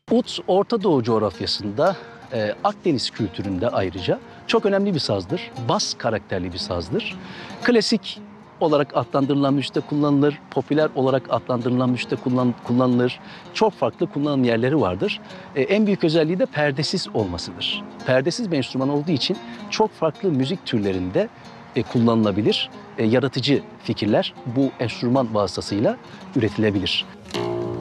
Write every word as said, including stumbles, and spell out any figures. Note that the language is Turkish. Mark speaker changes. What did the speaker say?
Speaker 1: Ut, Orta Doğu coğrafyasında, e, Akdeniz kültüründe ayrıca çok önemli bir sazdır. Bas karakterli bir sazdır. Klasik olarak adlandırılan müzikte kullanılır, popüler olarak adlandırılan müzikte kullan, kullanılır. Çok farklı kullanım yerleri vardır. E, en büyük özelliği de perdesiz olmasıdır. Perdesiz bir enstrüman olduğu için çok farklı müzik türlerinde e, kullanılabilir. E, yaratıcı fikirler bu enstrüman vasıtasıyla üretilebilir.